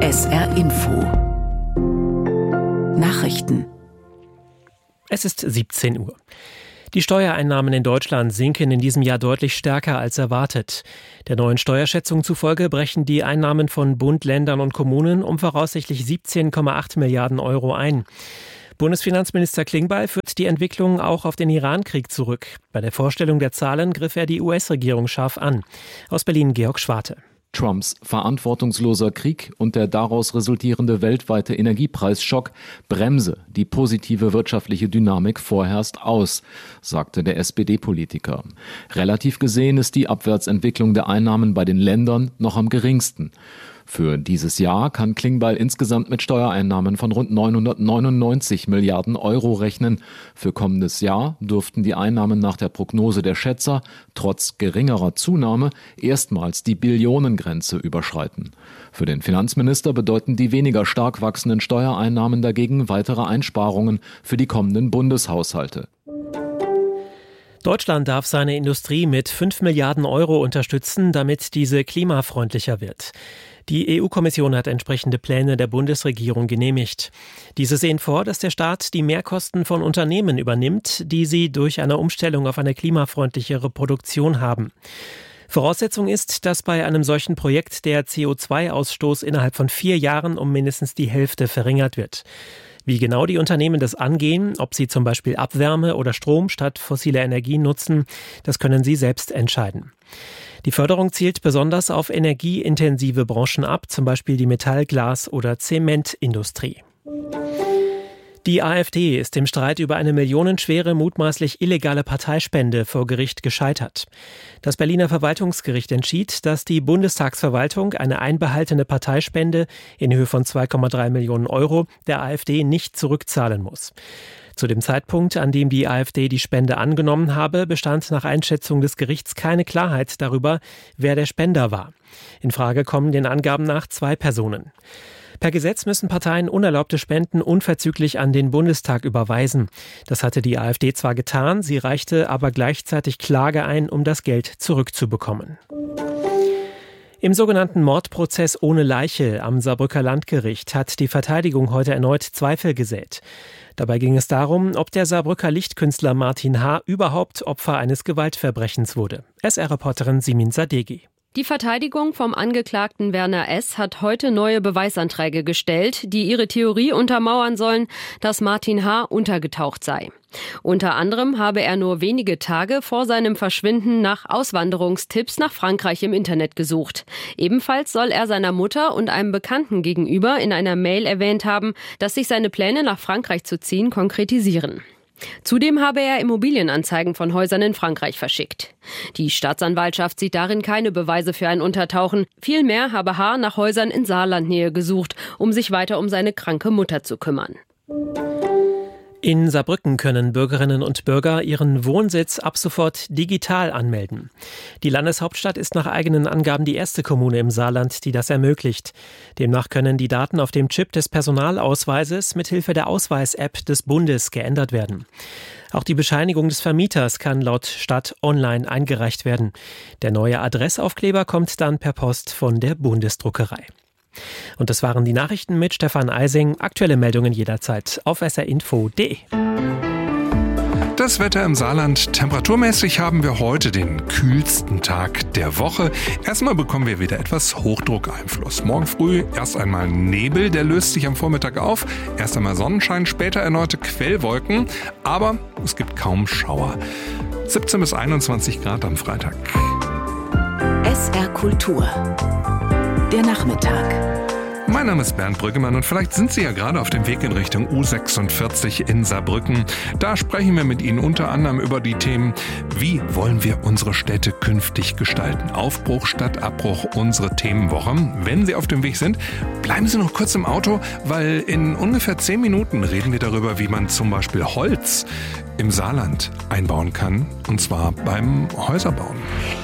SR Info Nachrichten. Es ist 17 Uhr. Die Steuereinnahmen in Deutschland sinken in diesem Jahr deutlich stärker als erwartet. Der neuen Steuerschätzung zufolge brechen die Einnahmen von Bund, Ländern und Kommunen um voraussichtlich 17,8 Milliarden Euro ein. Bundesfinanzminister Klingbeil führt die Entwicklung auch auf den Iran-Krieg zurück. Bei der Vorstellung der Zahlen griff er die US-Regierung scharf an. Aus Berlin Georg Schwarte. Trumps verantwortungsloser Krieg und der daraus resultierende weltweite Energiepreisschock bremse die positive wirtschaftliche Dynamik vorerst aus, sagte der SPD-Politiker. Relativ gesehen ist die Abwärtsentwicklung der Einnahmen bei den Ländern noch am geringsten. Für dieses Jahr kann Klingbeil insgesamt mit Steuereinnahmen von rund 999 Milliarden Euro rechnen. Für kommendes Jahr dürften die Einnahmen nach der Prognose der Schätzer trotz geringerer Zunahme erstmals die Billionengrenze überschreiten. Für den Finanzminister bedeuten die weniger stark wachsenden Steuereinnahmen dagegen weitere Einsparungen für die kommenden Bundeshaushalte. Deutschland darf seine Industrie mit 5 Milliarden Euro unterstützen, damit diese klimafreundlicher wird. Die EU-Kommission hat entsprechende Pläne der Bundesregierung genehmigt. Diese sehen vor, dass der Staat die Mehrkosten von Unternehmen übernimmt, die sie durch eine Umstellung auf eine klimafreundlichere Produktion haben. Voraussetzung ist, dass bei einem solchen Projekt der CO2-Ausstoß innerhalb von 4 Jahren um mindestens die Hälfte verringert wird. Wie genau die Unternehmen das angehen, ob sie zum Beispiel Abwärme oder Strom statt fossiler Energie nutzen, das können sie selbst entscheiden. Die Förderung zielt besonders auf energieintensive Branchen ab, zum Beispiel die Metall-, Glas- oder Zementindustrie. Die AfD ist im Streit über eine millionenschwere, mutmaßlich illegale Parteispende vor Gericht gescheitert. Das Berliner Verwaltungsgericht entschied, dass die Bundestagsverwaltung eine einbehaltene Parteispende in Höhe von 2,3 Millionen Euro der AfD nicht zurückzahlen muss. Zu dem Zeitpunkt, an dem die AfD die Spende angenommen habe, bestand nach Einschätzung des Gerichts keine Klarheit darüber, wer der Spender war. In Frage kommen den Angaben nach 2 Personen. Per Gesetz müssen Parteien unerlaubte Spenden unverzüglich an den Bundestag überweisen. Das hatte die AfD zwar getan, sie reichte aber gleichzeitig Klage ein, um das Geld zurückzubekommen. Im sogenannten Mordprozess ohne Leiche am Saarbrücker Landgericht hat die Verteidigung heute erneut Zweifel gesät. Dabei ging es darum, ob der Saarbrücker Lichtkünstler Martin H. überhaupt Opfer eines Gewaltverbrechens wurde. SR-Reporterin Simin Sadeghi. Die Verteidigung vom Angeklagten Werner S. hat heute neue Beweisanträge gestellt, die ihre Theorie untermauern sollen, dass Martin H. untergetaucht sei. Unter anderem habe er nur wenige Tage vor seinem Verschwinden nach Auswanderungstipps nach Frankreich im Internet gesucht. Ebenfalls soll er seiner Mutter und einem Bekannten gegenüber in einer Mail erwähnt haben, dass sich seine Pläne nach Frankreich zu ziehen konkretisieren. Zudem habe er Immobilienanzeigen von Häusern in Frankreich verschickt. Die Staatsanwaltschaft sieht darin keine Beweise für ein Untertauchen. Vielmehr habe H. nach Häusern in Saarlandnähe gesucht, um sich weiter um seine kranke Mutter zu kümmern. In Saarbrücken können Bürgerinnen und Bürger ihren Wohnsitz ab sofort digital anmelden. Die Landeshauptstadt ist nach eigenen Angaben die erste Kommune im Saarland, die das ermöglicht. Demnach können die Daten auf dem Chip des Personalausweises mithilfe der Ausweis-App des Bundes geändert werden. Auch die Bescheinigung des Vermieters kann laut Stadt online eingereicht werden. Der neue Adressaufkleber kommt dann per Post von der Bundesdruckerei. Und das waren die Nachrichten mit Stefan Eising. Aktuelle Meldungen jederzeit auf srinfo.de. Das Wetter im Saarland. Temperaturmäßig haben wir heute den kühlsten Tag der Woche. Erstmal bekommen wir wieder etwas Hochdruckeinfluss. Morgen früh erst einmal Nebel, der löst sich am Vormittag auf. Erst einmal Sonnenschein, später erneute Quellwolken. Aber es gibt kaum Schauer. 17 bis 21 Grad am Freitag. SR Kultur. Der Nachmittag. Mein Name ist Bernd Brüggemann und vielleicht sind Sie ja gerade auf dem Weg in Richtung U46 in Saarbrücken. Da sprechen wir mit Ihnen unter anderem über die Themen, wie wollen wir unsere Städte künftig gestalten? Aufbruch statt Abbruch, unsere Themenwoche. Wenn Sie auf dem Weg sind, bleiben Sie noch kurz im Auto, weil in ungefähr 10 Minuten reden wir darüber, wie man zum Beispiel Holz im Saarland einbauen kann, und zwar beim Häuserbauen.